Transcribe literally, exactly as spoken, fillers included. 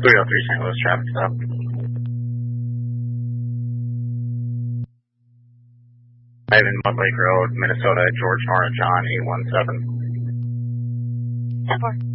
three oh three Saint Louis traffic stop. Ivan Mud Lake Road, Minnesota, George Nora John, eight one seven. ten four.